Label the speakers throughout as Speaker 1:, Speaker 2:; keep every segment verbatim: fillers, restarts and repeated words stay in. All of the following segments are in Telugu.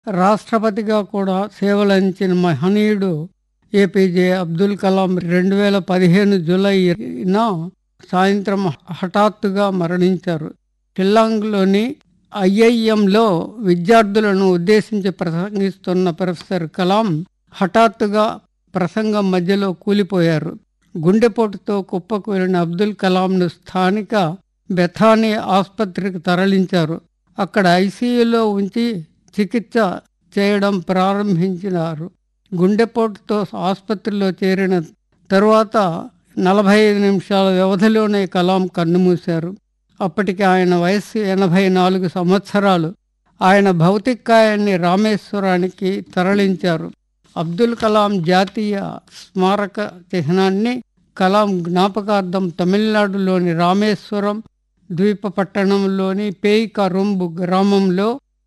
Speaker 1: రాష్ట్రపతిగా కూడా సేవలందించిన మహనీయుడు ఏపీజే అబ్దుల్ కలాం రెండు వేల పదిహేను జూలైన సాయంత్రం హఠాత్తుగా మరణించారు. షిల్లాంగ్లోని ఐఐఎంలో విద్యార్థులను ఉద్దేశించి ప్రసంగిస్తున్న ప్రొఫెసర్ కలాం హఠాత్తుగా ప్రసంగం మధ్యలో కూలిపోయారు. గుండెపోటుతో కుప్పకు వెళ్లిన అబ్దుల్ కలాంను స్థానిక బెథానీ ఆసుపత్రికి తరలించారు. అక్కడ ఐసీయూలో ఉంచి చికిత్స చేయడం ప్రారంభించినారు. గుండెపోటుతో ఆసుపత్రిలో చేరిన తరువాత నలభై ఐదు నిమిషాల వ్యవధిలోనే కలాం కన్నుమూశారు. అప్పటికి ఆయన వయస్సు ఎనభై నాలుగు సంవత్సరాలు. ఆయన భౌతికాయాన్ని రామేశ్వరానికి తరలించారు. అబ్దుల్ కలాం జాతీయ స్మారక చిహ్నాన్ని కలాం జ్ఞాపకార్థం తమిళనాడులోని రామేశ్వరం ద్వీప పట్టణంలోని పేయికరుంబు గ్రామంలో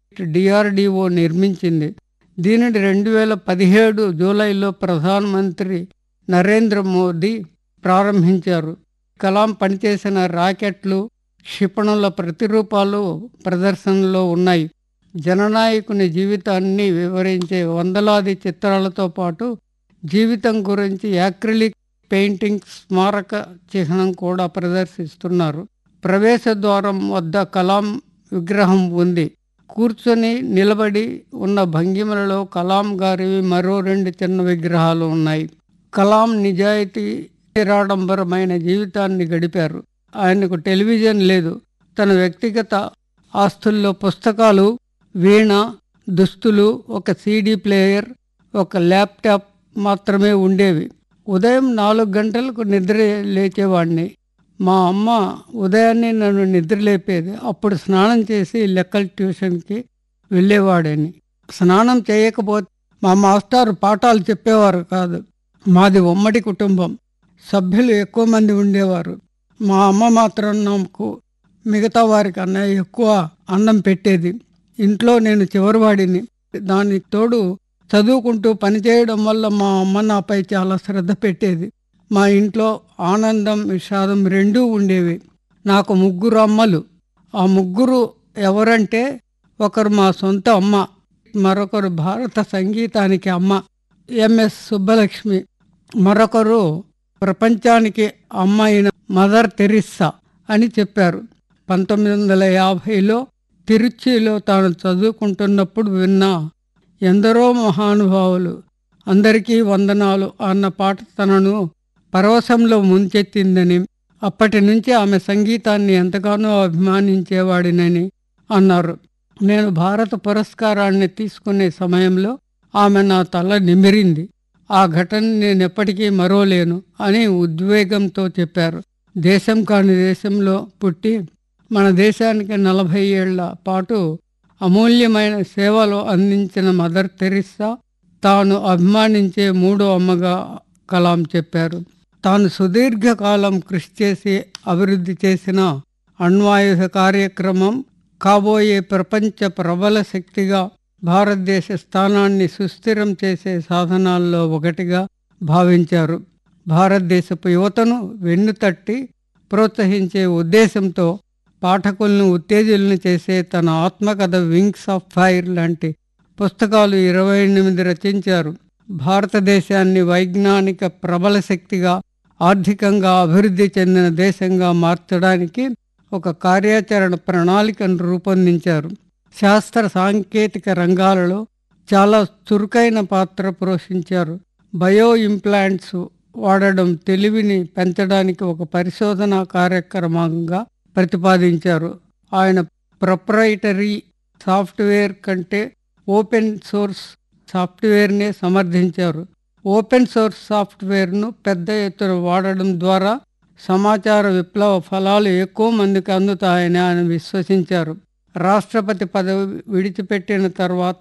Speaker 1: డిఆర్డీఓ నిర్మించింది. దీనిని రెండు వేల పదిహేడు జూలైలో ప్రధానమంత్రి నరేంద్ర మోదీ ప్రారంభించారు. కలాం పనిచేసిన రాకెట్లు, క్షిపణుల ప్రతిరూపాలు ప్రదర్శనలో ఉన్నాయి. జననాయకుని జీవితాన్ని వివరించే వందలాది చిత్రాలతో పాటు జీవితం గురించి యాక్రిలిక్ పెయింటింగ్ స్మారక చిహ్నం కూడా ప్రదర్శిస్తున్నారు. ప్రవేశ ద్వారం వద్ద కలాం విగ్రహం ఉంది. కూర్చొని నిలబడి ఉన్న భంగిమలలో కలాం గారివి మరో రెండు చిన్న విగ్రహాలు ఉన్నాయి. కలాం నిజాయితీ నిరాడంబరమైన జీవితాన్ని గడిపారు. ఆయనకు టెలివిజన్ లేదు. తన వ్యక్తిగత ఆస్తుల్లో పుస్తకాలు, వీణ, దుస్తులు, ఒక సీడీ ప్లేయర్, ఒక ల్యాప్టాప్ మాత్రమే ఉండేవి. ఉదయం నాలుగు గంటలకు నిద్ర లేచేవాడిని. మా అమ్మ ఉదయాన్నే నన్ను నిద్రలేపేది. అప్పుడు స్నానం చేసి లెక్కల ట్యూషన్కి వెళ్ళేవాడని. స్నానం చేయకపోతే మా మాస్టారు పాఠాలు చెప్పేవారు కాదు. మాది ఉమ్మడి కుటుంబం, సభ్యులు ఎక్కువ మంది ఉండేవారు. మా అమ్మ మాత్రం నాకు మిగతా వారికి అన్న ఎక్కువ అన్నం పెట్టేది. ఇంట్లో నేను చివరివాడిని. దానికి తోడు చదువుకుంటూ పనిచేయడం వల్ల మా అమ్మ నాపై చాలా శ్రద్ధ పెట్టేది. మా ఇంట్లో ఆనందం, విషాదం రెండూ ఉండేవి. నాకు ముగ్గురు అమ్మలు. ఆ ముగ్గురు ఎవరంటే ఒకరు మా సొంత అమ్మ, మరొకరు భారత సంగీతానికి అమ్మ ఎంఎస్ సుబ్బలక్ష్మి, మరొకరు ప్రపంచానికి అమ్మ అయిన మదర్ తెరిస్సా అని చెప్పారు. పంతొమ్మిది వందల యాభైలో తిరుచిలో తాను చదువుకుంటున్నప్పుడు విన్న ఎందరో మహానుభావులు అందరికీ వందనాలు అన్న పాట తనను పరవశంలో ముంచెత్తిందని, అప్పటి నుంచి ఆమె సంగీతాన్ని ఎంతగానో అభిమానించేవాడినని అన్నారు. నేను భారత పురస్కారాన్ని తీసుకునే సమయంలో ఆమె నా తల నిమిరింది. ఆ ఘటన నేను ఎప్పటికీ మరోలేను అని ఉద్వేగంతో చెప్పారు. దేశం కాని దేశంలో పుట్టి మన దేశానికి నలభై ఏళ్ల పాటు అమూల్యమైన సేవలు అందించిన మదర్ తెరిస్సా తాను అభిమానించే మూడో అమ్మగా కలాం చెప్పారు. తాను సుదీర్ఘకాలం కృషి చేసి అభివృద్ధి చేసిన అణ్వాయుధ కార్యక్రమం కాబోయే ప్రపంచ ప్రబల శక్తిగా భారతదేశ స్థానాన్ని సుస్థిరం చేసే సాధనాల్లో ఒకటిగా భావించారు. భారతదేశపు యువతను వెన్నుతట్టి ప్రోత్సహించే ఉద్దేశంతో పాఠకులను ఉత్తేజులను చేసే తన ఆత్మకథ వింగ్స్ ఆఫ్ ఫైర్ లాంటి పుస్తకాలు ఇరవై ఎనిమిది రచించారు. భారతదేశాన్ని వైజ్ఞానిక ప్రబల శక్తిగా, ఆర్థికంగా అభివృద్ధి చెందిన దేశంగా మార్చడానికి ఒక కార్యాచరణ ప్రణాళికను రూపొందించారు. శాస్త్ర సాంకేతిక రంగాలలో చాలా చురుకైన పాత్ర పోషించారు. బయో ఇంప్లాంట్స్ వాడడం తెలివిని పెంచడానికి ఒక పరిశోధనా కార్యక్రమంగా ప్రతిపాదించారు. ఆయన ప్రొప్రైటరీ సాఫ్ట్వేర్ కంటే ఓపెన్ సోర్స్ సాఫ్ట్వేర్నే సమర్థించారు. ఓపెన్ సోర్స్ సాఫ్ట్వేర్ను పెద్ద ఎత్తున వాడడం ద్వారా సమాచార విప్లవ ఫలాలు ఎక్కువ మందికి అందుతాయని ఆయన విశ్వసించారు. రాష్ట్రపతి పదవి విడిచిపెట్టిన తర్వాత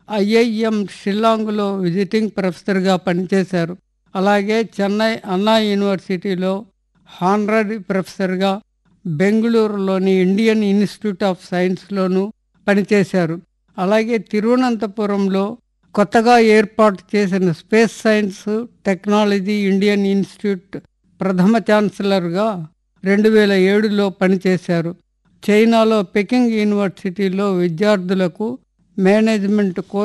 Speaker 1: ఐఐఎం షిల్లాంగ్లో విజిటింగ్ ప్రొఫెసర్గా పనిచేశారు. అలాగే చెన్నై అన్నా యూనివర్సిటీలో హానరరీ ప్రొఫెసర్గా, బెంగళూరులోని ఇండియన్ ఇన్స్టిట్యూట్ ఆఫ్ సైన్స్లోనూ పనిచేశారు. అలాగే తిరువనంతపురంలో కొత్తగా ఏర్పాటు చేసిన space science technology Indian institute ప్రథమ ఛాన్సలర్గా రెండు వేల ఏడులో పనిచేశారు. చైనాలో పెకింగ్ యూనివర్సిటీలో విద్యార్థులకు మేనేజ్మెంట్ కోర్సు